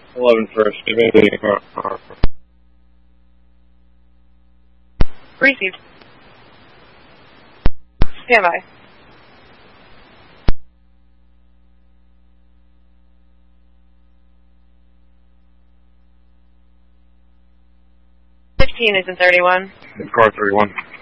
11 first. Received. Stand by. Is in 31. Car 31.